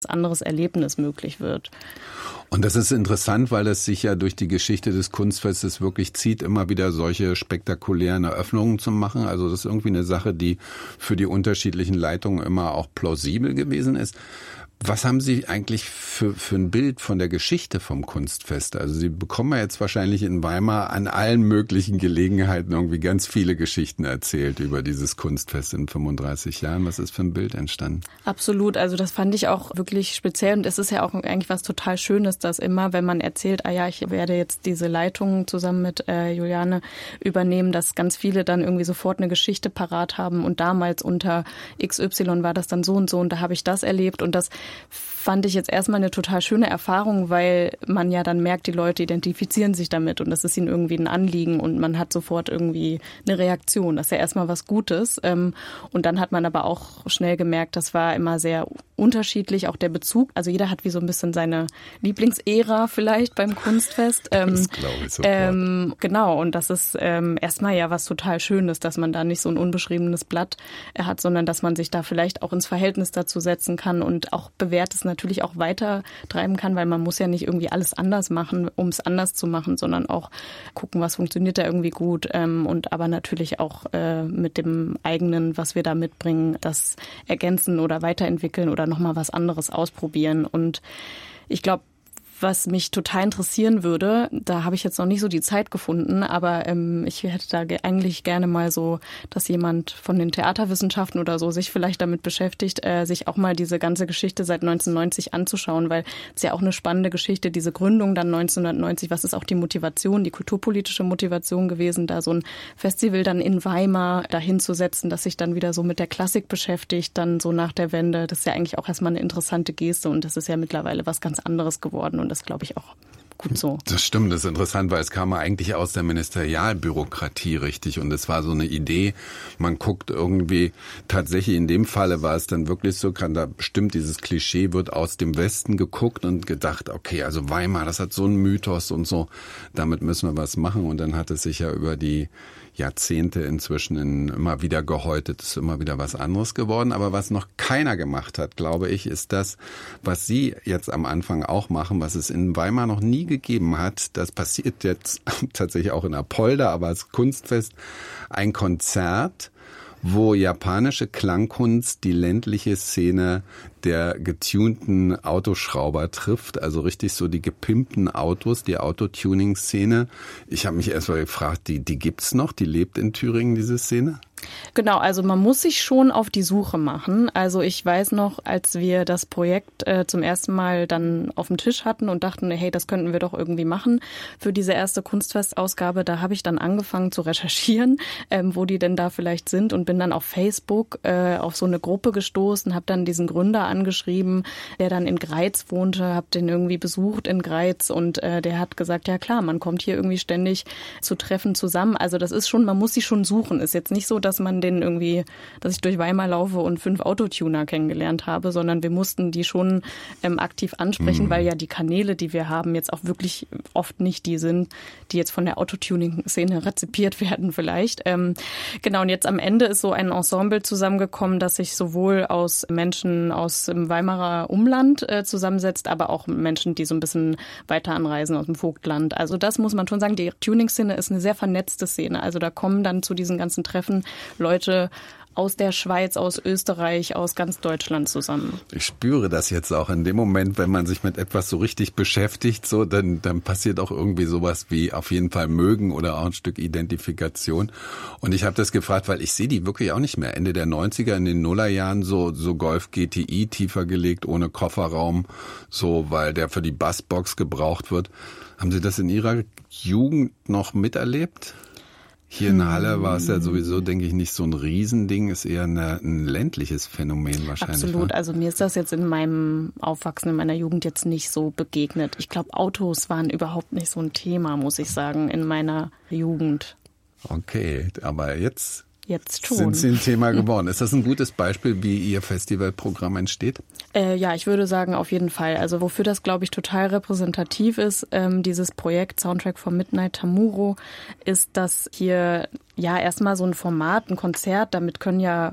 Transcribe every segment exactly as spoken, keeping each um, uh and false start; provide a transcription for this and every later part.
anderes Erlebnis möglich wird. Und das ist interessant, weil es sich ja durch die Geschichte des Kunstfestes wirklich zieht, immer wieder solche spektakulären Eröffnungen zu machen. Also das ist irgendwie eine Sache, die für die unterschiedlichen Leitungen immer auch plausibel gewesen ist. Was haben Sie eigentlich für, für ein Bild von der Geschichte vom Kunstfest? Also Sie bekommen ja jetzt wahrscheinlich in Weimar an allen möglichen Gelegenheiten irgendwie ganz viele Geschichten erzählt über dieses Kunstfest in fünfunddreißig Jahren. Was ist für ein Bild entstanden? Absolut, also das fand ich auch wirklich speziell und es ist ja auch eigentlich was total Schönes, dass immer, wenn man erzählt, ah ja, ich werde jetzt diese Leitung zusammen mit äh, Juliane übernehmen, dass ganz viele dann irgendwie sofort eine Geschichte parat haben und damals unter X Y war das dann so und so und da habe ich das erlebt und das fand ich jetzt erstmal eine total schöne Erfahrung, weil man ja dann merkt, die Leute identifizieren sich damit und das ist ihnen irgendwie ein Anliegen und man hat sofort irgendwie eine Reaktion. Das ist ja erstmal was Gutes. Und dann hat man aber auch schnell gemerkt, das war immer sehr unterschiedlich, auch der Bezug. Also jeder hat wie so ein bisschen seine Lieblingsära vielleicht beim Kunstfest. Das glaube ich sofort. Ähm, genau, und das ist ähm, erstmal ja was total Schönes, dass man da nicht so ein unbeschriebenes Blatt hat, sondern dass man sich da vielleicht auch ins Verhältnis dazu setzen kann und auch Bewährtes natürlich auch weiter treiben kann, weil man muss ja nicht irgendwie alles anders machen, um es anders zu machen, sondern auch gucken, was funktioniert da irgendwie gut ähm, und aber natürlich auch äh, mit dem eigenen, was wir da mitbringen, das ergänzen oder weiterentwickeln oder nochmal was anderes ausprobieren. Und ich glaube, was mich total interessieren würde, da habe ich jetzt noch nicht so die Zeit gefunden, aber ähm, ich hätte da ge- eigentlich gerne mal so, dass jemand von den Theaterwissenschaften oder so sich vielleicht damit beschäftigt, äh, sich auch mal diese ganze Geschichte seit neunzehnhundertneunzig anzuschauen, weil es ja auch eine spannende Geschichte, diese Gründung dann neunzehnhundertneunzig, was ist auch die Motivation, die kulturpolitische Motivation gewesen, da so ein Festival dann in Weimar dahin zu setzen, dass sich dann wieder so mit der Klassik beschäftigt, dann so nach der Wende. Das ist ja eigentlich auch erstmal eine interessante Geste und das ist ja mittlerweile was ganz anderes geworden und das glaube ich auch gut so. Das stimmt, das ist interessant, weil es kam ja eigentlich aus der Ministerialbürokratie richtig und es war so eine Idee, man guckt irgendwie, tatsächlich in dem Falle war es dann wirklich so, kann da bestimmt dieses Klischee, wird aus dem Westen geguckt und gedacht, okay, also Weimar, das hat so einen Mythos und so, damit müssen wir was machen und dann hat es sich ja über die Jahrzehnte inzwischen in immer wieder gehäutet, ist immer wieder was anderes geworden. Aber was noch keiner gemacht hat, glaube ich, ist das, was Sie jetzt am Anfang auch machen, was es in Weimar noch nie gegeben hat. Das passiert jetzt tatsächlich auch in Apolda, aber als Kunstfest ein Konzert, wo japanische Klangkunst die ländliche Szene der getunten Autoschrauber trifft, also richtig so die gepimpten Autos, die Autotuning-Szene. Ich habe mich erst mal gefragt, die, die gibt's noch? Die lebt in Thüringen, diese Szene? Genau, also man muss sich schon auf die Suche machen. Also ich weiß noch, als wir das Projekt äh, zum ersten Mal dann auf dem Tisch hatten und dachten, hey, das könnten wir doch irgendwie machen für diese erste Kunstfestausgabe, da habe ich dann angefangen zu recherchieren, ähm, wo die denn da vielleicht sind und bin dann auf Facebook äh, auf so eine Gruppe gestoßen, habe dann diesen Gründer angeschrieben, der dann in Greiz wohnte, habe den irgendwie besucht in Greiz und äh, der hat gesagt, ja klar, man kommt hier irgendwie ständig zu Treffen zusammen. Also das ist schon, man muss sie schon suchen. Ist jetzt nicht so, dass man den irgendwie, dass ich durch Weimar laufe und fünf Autotuner kennengelernt habe, sondern wir mussten die schon ähm, aktiv ansprechen, mhm. weil ja die Kanäle, die wir haben, jetzt auch wirklich oft nicht die sind, die jetzt von der Autotuning-Szene rezipiert werden vielleicht. Ähm, genau, und jetzt am Ende ist so ein Ensemble zusammengekommen, das sich sowohl aus Menschen aus dem Weimarer Umland äh, zusammensetzt, aber auch Menschen, die so ein bisschen weiter anreisen aus dem Vogtland. Also das muss man schon sagen, die Tuning-Szene ist eine sehr vernetzte Szene. Also da kommen dann zu diesen ganzen Treffen Leute aus der Schweiz, aus Österreich, aus ganz Deutschland zusammen. Ich spüre das jetzt auch in dem Moment, wenn man sich mit etwas so richtig beschäftigt, so dann, dann passiert auch irgendwie sowas wie auf jeden Fall mögen oder auch ein Stück Identifikation. Und ich habe das gefragt, weil ich sehe die wirklich auch nicht mehr. Ende der neunziger, in den Nullerjahren so so Golf G T I tiefer gelegt, ohne Kofferraum, so weil der für die Bassbox gebraucht wird. Haben Sie das in Ihrer Jugend noch miterlebt? Hier in Halle war es ja sowieso, denke ich, nicht so ein Riesending, ist eher eine, ein ländliches Phänomen wahrscheinlich. Absolut, also mir ist das jetzt in meinem Aufwachsen, in meiner Jugend jetzt nicht so begegnet. Ich glaube, Autos waren überhaupt nicht so ein Thema, muss ich sagen, in meiner Jugend. Okay, aber jetzt... Jetzt schon. Sind Sie ein Thema geworden. Ist das ein gutes Beispiel, wie Ihr Festivalprogramm entsteht? Äh, ja, ich würde sagen, auf jeden Fall. Also wofür das, glaube ich, total repräsentativ ist, ähm, dieses Projekt Soundtrack for Midnight Tamuro, ist, dass hier ja erstmal so ein Format, ein Konzert, damit können ja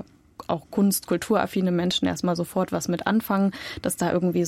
auch kunst-, kulturaffine Menschen erstmal sofort was mit anfangen, dass da irgendwie